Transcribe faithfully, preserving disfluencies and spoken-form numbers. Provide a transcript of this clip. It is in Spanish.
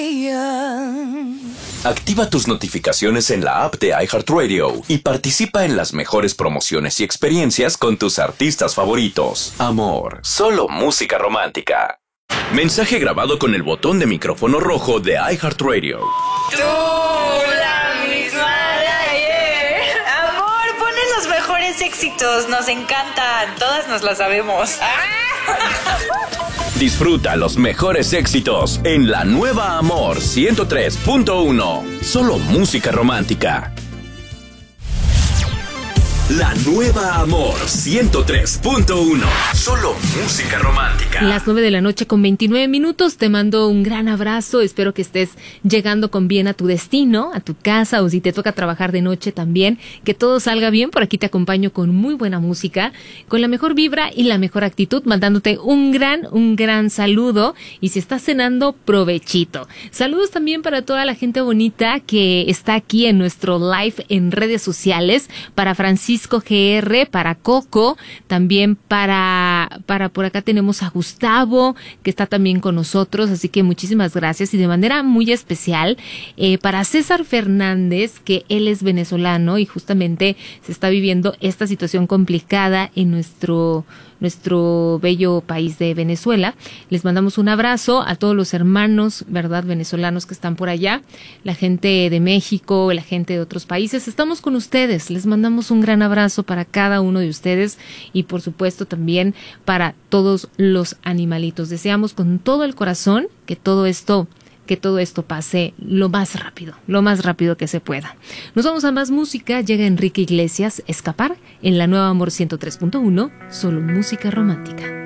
Activa tus notificaciones en la app de iHeartRadio y participa en las mejores promociones y experiencias con tus artistas favoritos. Amor, solo música romántica. Mensaje grabado con el botón de micrófono rojo de iHeartRadio. Tú, la misma de ayer. Amor, pones los mejores éxitos, nos encantan, todas nos las sabemos. Disfruta los mejores éxitos en la nueva Amor ciento tres punto uno. Solo música romántica. La nueva Amor ciento tres punto uno. Solo música romántica. Las nueve de la noche con veintinueve minutos. Te mando un gran abrazo. Espero que estés llegando con bien a tu destino, a tu casa, o si te toca trabajar de noche también, que todo salga bien. Por aquí te acompaño con muy buena música, con la mejor vibra y la mejor actitud, mandándote un gran, un gran saludo. Y si estás cenando, provechito. Saludos también para toda la gente bonita que está aquí en nuestro live en redes sociales. Para Francisco G R, para Coco, también para, para por acá tenemos a Gustavo, que está también con nosotros, así que muchísimas gracias. Y de manera muy especial, eh, para César Fernández, que él es venezolano y justamente se está viviendo esta situación complicada en nuestro nuestro bello país de Venezuela. Les mandamos un abrazo a todos los hermanos, ¿verdad?, venezolanos que están por allá, la gente de México, la gente de otros países. Estamos con ustedes, les mandamos un gran abrazo para cada uno de ustedes y por supuesto también para todos los animalitos. Deseamos con todo el corazón que todo esto que todo esto pase lo más rápido, lo más rápido que se pueda. Nos vamos a más música. Llega Enrique Iglesias, Escapar, en la nueva Amor ciento tres punto uno, solo música romántica.